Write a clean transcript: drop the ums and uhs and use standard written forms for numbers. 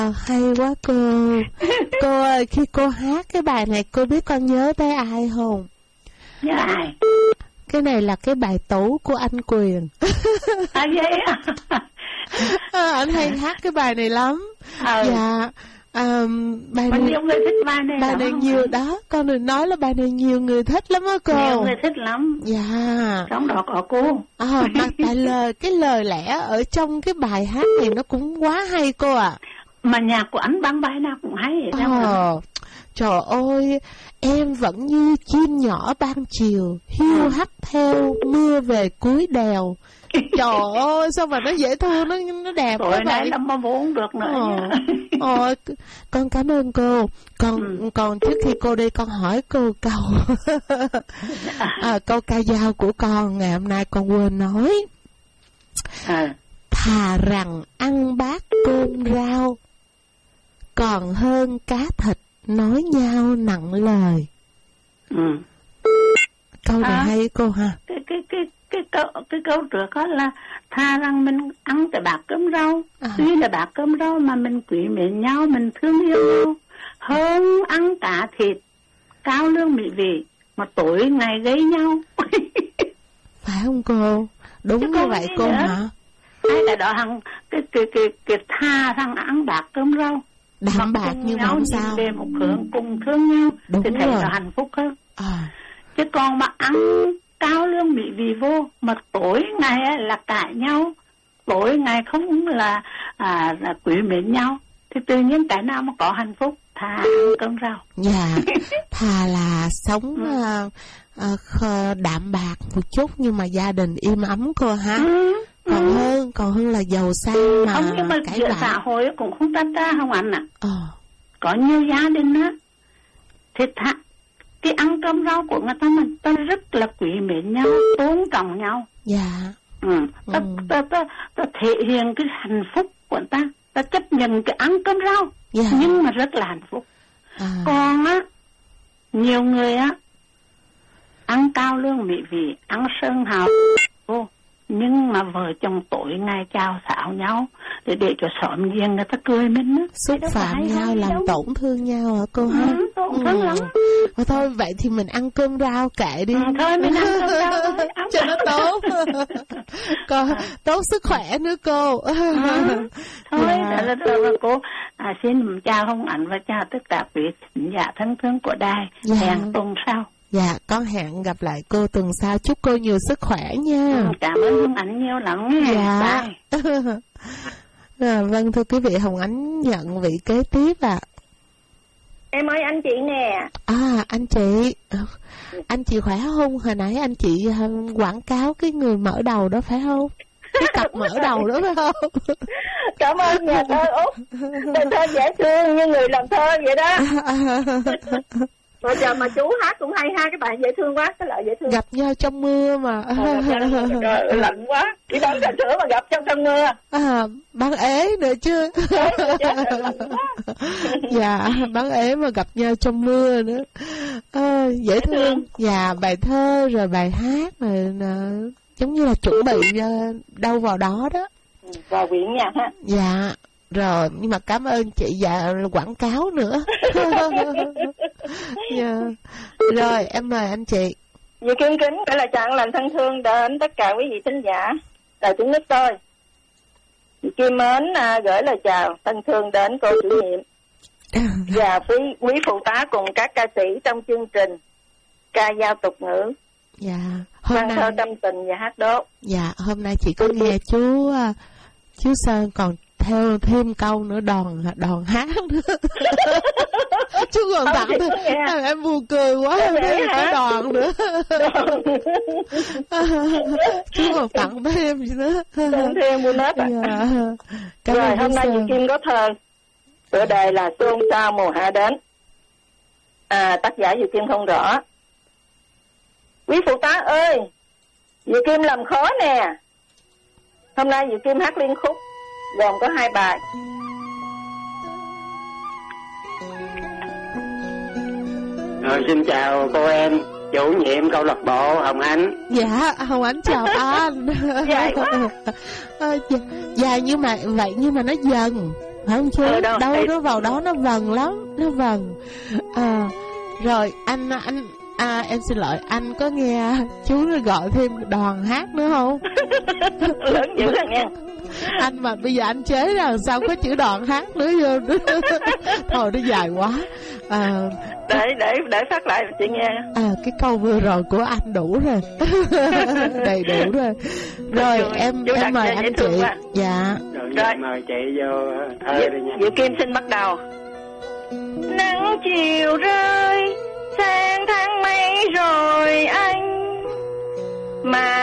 Hay quá cô. Cô ơi, khi cô hát cái bài này cô biết con nhớ tới ai không? Nhớ ai? Cái này là cái bài tủ của anh Quyền. Vậy á? Anh hay hát cái bài này lắm. Dạ. Bài này nhiều người thích bài này. Bài này nhiều đó. Con đừng nói là bài này nhiều người thích lắm á cô. Nhiều người thích lắm. Dạ. Trong đó có cô. Mà tại cái lời lẽ ở trong cái bài hát này nó cũng quá hay cô ạ. Mà nhạc của anh băng bài nào cũng hay vậy đó. Trời ơi, em vẫn như chim nhỏ ban chiều, hiu hắt theo mưa về cuối đèo. Trời ơi, sao mà nó dễ thương, nó đẹp quá vậy. Này lắm mà muốn được nữa. Con cảm ơn cô. Còn trước khi cô đi con hỏi cô câu câu ca dao của con ngày hôm nay con quên nói. Thà rằng ăn bát cơm rau còn hơn cá thịt nói nhau nặng lời. Câu này hay cô ha. Cái câu trước đó là thà rằng mình ăn cái bát cơm rau, tuy là bát cơm rau mà mình quý mến nhau, mình thương yêu nhau, hơn ăn cá thịt cao lương mỹ vị mà tối ngày gây nhau. Phải không cô? Đúng như vậy cô hả? Hay cái đó hằng cái tha rằng ăn bát cơm rau đạm bạc như mà không sao, về một hướng cùng thương nhau. Đúng thì thấy là hạnh phúc hơn. Chứ còn mà ăn cao lương mỹ vị vô mà tối ngày là cãi nhau, tối ngày không là quý mến nhau thì tự nhiên cái nào mà có hạnh phúc? Thà ăn cơm rau. Dạ. Thà là sống đạm bạc một chút nhưng mà gia đình im ấm cô ha. Còn hơn là giàu sang mà nhưng mà cãi vã. Xã hội cũng không tách ra không anh ạ. Có nhiều gia đình á thì cái ăn cơm rau của người ta mình ta rất là quý mến nhau, tôn trọng nhau. Dạ. Ta thể hiện cái hạnh phúc của ta chấp nhận cái ăn cơm rau. Dạ. Nhưng mà rất là hạnh phúc. Còn á nhiều người á ăn cao lương mỹ vị, ăn sơn hào nhưng mà vợ chồng tối ngày chào xạo nhau để cho xóm giềng người ta cười mình á, xúc phạm nhau, làm tổn thương nhau hả cô ha? Tổn thương lắm. Thôi vậy thì mình ăn cơm rau kệ đi. Thôi mình ăn cơm rau cho nó tốt. Còn tốt sức khỏe nữa cô. Thôi là cô xin chào Hồng Ảnh và chào tất cả quý khán giả thân thương của đài. Hẹn tuần sau. Dạ, con hẹn gặp lại cô tuần sau. Chúc cô nhiều sức khỏe nha. Cảm ơn Hồng Ánh nhiều lắm nha. Dạ. Vâng, thưa quý vị, Hồng Ánh nhận vị kế tiếp ạ. Em ơi, anh chị nè. Anh chị. Anh chị khỏe không? Hồi nãy anh chị quảng cáo cái người mở đầu đó phải không? Cái cặp mở đầu đó phải không? Cảm ơn nhà thơ Út. Bài thơ dễ thương như người làm thơ vậy đó. Rồi giờ mà chú hát cũng hay ha, cái bài dễ thương quá, cái loại dễ thương. Gặp nhau trong mưa mà. Trời, lạnh quá. Đi bán trà sữa mà gặp trong mưa. Bán ế nữa chứ. Dạ, bán ế mà gặp nhau trong mưa nữa. Dễ thương. Dạ, bài thơ rồi bài hát rồi giống như là chuẩn bị đâu vào đó đó. Vào quyển nhạc ha. Dạ. Rồi, nhưng mà cảm ơn chị quảng cáo nữa. Rồi, em mời anh chị. Dì Kim kính phải là chặn lành thân thương đến tất cả quý vị thính giả Đài Tiếng Nước tôi. Dì Kim mến gửi lời chào thân thương đến cô chủ nhiệm và quý phụ tá cùng các ca sĩ trong chương trình ca dao tục ngữ. Dạ. Văn thơ tâm tình và hát đốt. Dạ, hôm nay chị có nghe chú Sơn còn theo thêm câu nữa, đòn hát nữa. Chú còn tặng em buồn cười quá, em thấy cái đòn nữa. Chú còn tặng thêm gì nữa. Thêm bonus ạ. Rồi hôm nay chị Kim có thơ, tựa đề là Xôn xao mùa hạ đến. Tác giả chị Kim không rõ. Quý phụ tá ơi, chị Kim làm khó nè. Hôm nay chị Kim hát liên khúc gồm có 2 bài. Xin chào cô em, chủ nhiệm câu lạc bộ Hồng Ánh. Dạ, Hồng Ánh chào anh. Dài quá. Dài nhưng mà vậy nhưng mà nó dần. phải không chú? Đâu nó vào đó nó vần lắm, nó vần. Rồi anh em xin lỗi, anh có nghe chú gọi thêm đoàn hát nữa không? Lớn dữ rồi nha. Anh mà bây giờ anh chế ra sao có chữ đoàn hát nữa vô. Thôi nó dài quá. Để phát lại chị nghe. Cái câu vừa rồi của anh đủ rồi. Đầy đủ rồi. Rồi em mời anh chị. Dạ. Rồi mời chị vô thơ đi nha. Diệu Kim xin bắt đầu. Nắng chiều rơi sang tháng mấy rồi anh, mà